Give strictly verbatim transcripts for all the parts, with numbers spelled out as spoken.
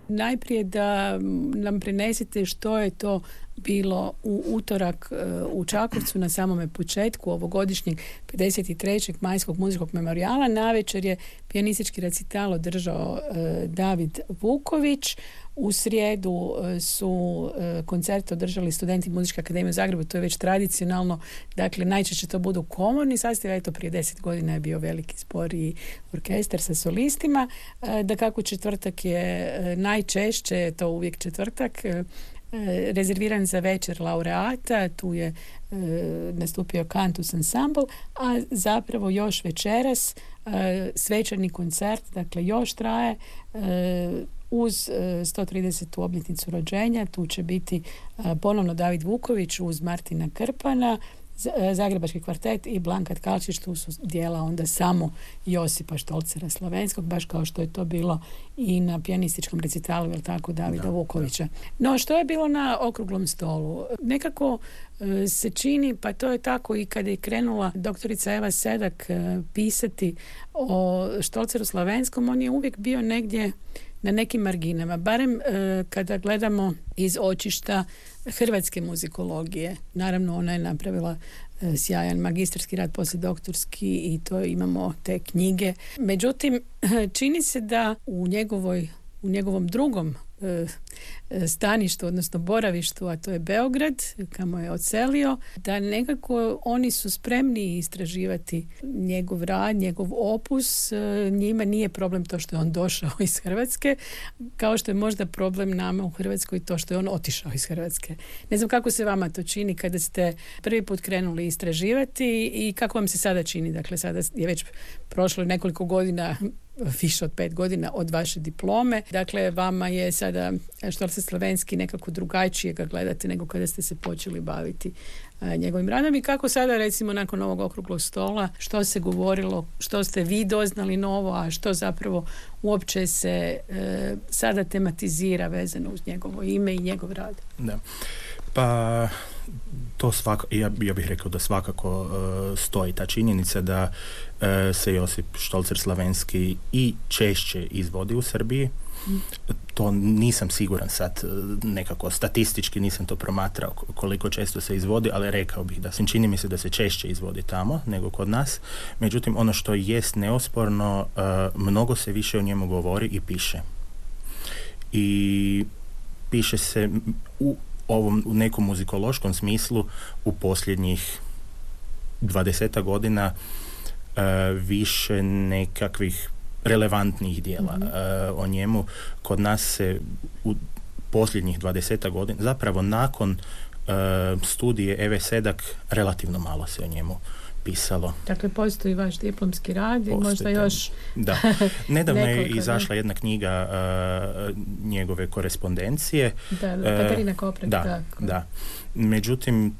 Najprije da nam prenesete što je to bilo u utorak u Čakovcu na samome početku ovogodišnjeg pedeset trećeg majskog muzičkog memorijala. Navečer je pijanistički recital održao David Vuković. U srijedu su koncert održali studenti Muzičke akademije u Zagrebu, to je već tradicionalno, dakle najčešće to budu komorni sastav, eto prije deset godina je bio veliki zbor i orkestar sa solistima. Da kako četvrtak je najčešće, to uvijek četvrtak, rezerviran za večer laureata, tu je e, nastupio Cantus Ensemble, a zapravo još večeras e, svečarni koncert, dakle još traje e, uz e, sto tridesetu obljetnicu rođenja. Tu će biti e, ponovno David Vuković uz Martina Krpana, Zagrebački kvartet i Blanka Tkalčić. Tu su dijela onda samo Josipa Štolcera Slavenskog, baš kao što je to bilo i na pijanističkom recitalu, jel tako, Davida da, Vukovića. Da. No, što je bilo na okruglom stolu? Nekako e, se čini, pa to je tako i kada je krenula doktorica Eva Sedak e, pisati o Štolceru Slavenskom, on je uvijek bio negdje na nekim marginama, barem e, kada gledamo iz očišta hrvatske muzikologije. Naravno, ona je napravila e, sjajan magistarski rad, poslije doktorski, i to imamo te knjige. Međutim, čini se da u njegovoj, u njegovom drugom e, staništu, odnosno boravištu, a to je Beograd, kamo je odselio, da nekako oni su spremni istraživati njegov rad, njegov opus. Njima nije problem to što je on došao iz Hrvatske, kao što je možda problem nama u Hrvatskoj to što je on otišao iz Hrvatske. Ne znam kako se vama to čini kada ste prvi put krenuli istraživati i kako vam se sada čini. Dakle, sada je već prošlo nekoliko godina, više od pet godina od vaše diplome. Dakle, vama je sada Štolcer Slavenski nekako drugačije ga gledate nego kada ste se počeli baviti a, njegovim radom. I kako sada, recimo, nakon ovog okruglog stola, što se govorilo, što ste vi doznali novo, a što zapravo uopće se e, sada tematizira vezano uz njegovo ime i njegov rad? Da. Pa to svako, ja, ja bih rekao da svakako uh, stoji ta činjenica da uh, se Josip Štolcer Slavenski i češće izvodi u Srbiji. Mm. To nisam siguran sad, nekako statistički nisam to promatrao koliko često se izvodi, ali rekao bih da se čini mi se da se češće izvodi tamo nego kod nas. Međutim, ono što jest neosporno, uh, mnogo se više o njemu govori i piše. I piše se u ovom u nekom muzikološkom smislu u posljednjih dvadesetak godina uh, više nekakvih relevantnih dijela mm-hmm. uh, o njemu. Kod nas se u posljednjih dvadesetak godina, zapravo nakon uh, studije Eve Sedak, relativno malo se o njemu pisalo. Dakle, postoji vaš diplomski rad i možda tam. još... Da. Nedavno je izašla jedna knjiga uh, njegove korespondencije. Da, da, Katarina Koprek. Da, tako. da. Međutim,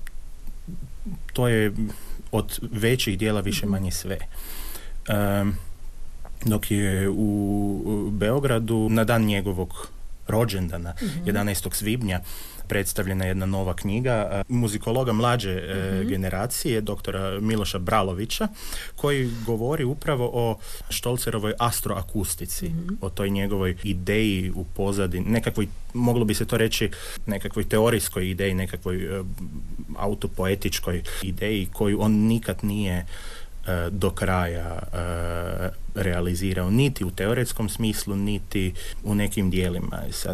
to je od većih dijela više manje sve. Um, dok je u, u Beogradu na dan njegovog rođendana, mm-hmm. jedanaestog svibnja, predstavljena jedna nova knjiga muzikologa mlađe mm-hmm. generacije, doktora Miloša Bralovića, koji govori upravo o Štolcerovoj astroakustici, mm-hmm. o toj njegovoj ideji u pozadini, nekakvoj, moglo bi se to reći, nekakvoj teorijskoj ideji, nekakvoj uh, autopoetičkoj ideji koju on nikad nije uh, do kraja uh, realizirao, niti u teoretskom smislu, niti u nekim dijelima. Sad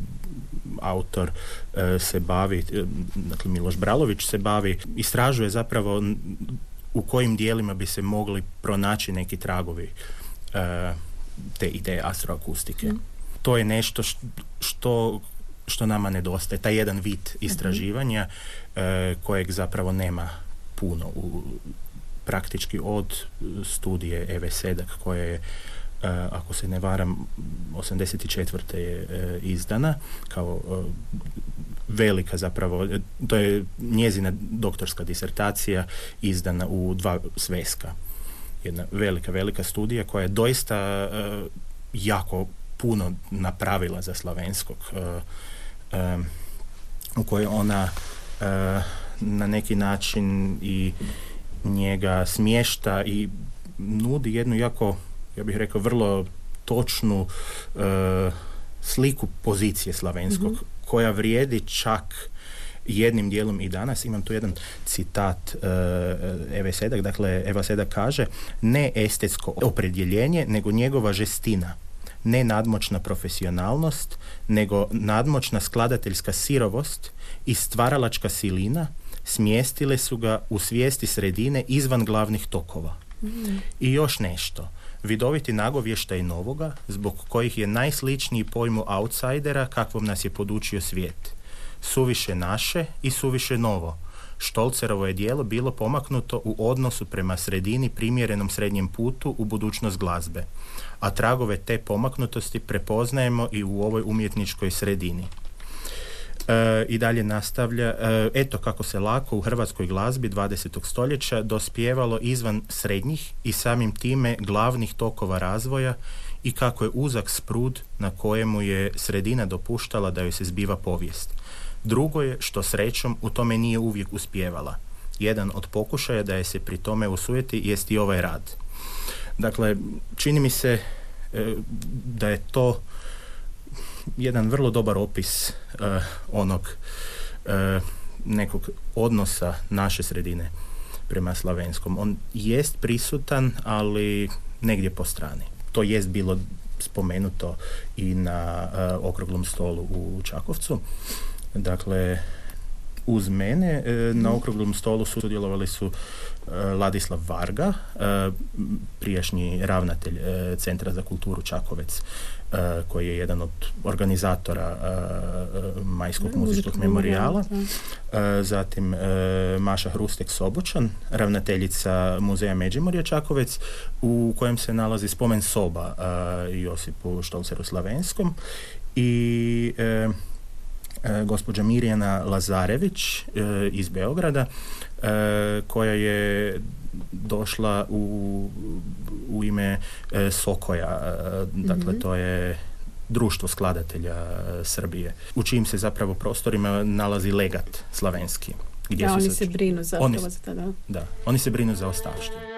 autor e, se bavi, dakle Miloš Bralović se bavi, istražuje zapravo u kojim dijelima bi se mogli pronaći neki tragovi e, te ideje astroakustike. Mm. To je nešto što, što nama nedostaje, taj jedan vid istraživanja mm-hmm. e, kojeg zapravo nema puno u, praktički od studije Eve Sedak koja je Uh, ako se ne varam, osamdeset četvrte je uh, izdana kao uh, velika zapravo, to je njezina doktorska disertacija izdana u dva sveska. Jedna velika, velika studija koja je doista uh, jako puno napravila za Slavenskog, uh, um, u kojoj ona uh, na neki način i njega smješta i nudi jednu jako, ja bih rekao, vrlo točnu uh, sliku pozicije slavenskog, mm-hmm. koja vrijedi čak jednim dijelom i danas. Imam tu jedan citat uh, Eve Sedak, dakle Eva Sedak kaže: ne estetsko opredjeljenje, nego njegova žestina, ne nadmoćna profesionalnost, nego nadmoćna skladateljska sirovost i stvaralačka silina smjestile su ga u svijesti sredine izvan glavnih tokova. Mm. I još nešto. Vidoviti nagovještaj novoga, zbog kojih je najsličniji pojmu outsidera kakvom nas je podučio svijet. Suviše naše i suviše novo. Štolcerovo je djelo bilo pomaknuto u odnosu prema sredini primjerenom srednjem putu u budućnost glazbe, a tragove te pomaknutosti prepoznajemo i u ovoj umjetničkoj sredini. E, I dalje nastavlja, e, eto kako se lako u hrvatskoj glazbi dvadesetog stoljeća dospijevalo izvan srednjih i samim time glavnih tokova razvoja i kako je uzak sprud na kojemu je sredina dopuštala da joj se zbiva povijest. Drugo je što srećom u tome nije uvijek uspijevala. Jedan od pokušaja da je se pri tome usujeti jest i ovaj rad. Dakle, čini mi se e, da je to jedan vrlo dobar opis uh, onog uh, nekog odnosa naše sredine prema slavenskom. On jest prisutan, ali negdje po strani. To jest bilo spomenuto i na uh, okruglom stolu u Čakovcu. Dakle, uz mene uh, na okruglom stolu sudjelovali su uh, Ladislav Varga, uh, prijašnji ravnatelj uh, Centra za kulturu Čakovec, Uh, koji je jedan od organizatora uh, Majskog muzičkog memorijala. Uh, zatim uh, Maša Hrustek Sobočan, ravnateljica Muzeja Međimurja Čakovec, u kojem se nalazi spomen soba uh, Josipu Štolceru Slavenskom, i uh, uh, gospođa Mirjana Lazarević uh, iz Beograda, uh, koja je došla u, u ime e, Sokoja, e, dakle mm-hmm. to je društvo skladatelja e, Srbije, u čijim se zapravo prostorima nalazi legat slavenski. Gdje da, su oni se, se brinu zapravo oni, za to, da. Da, oni se brinu za ostavštinu.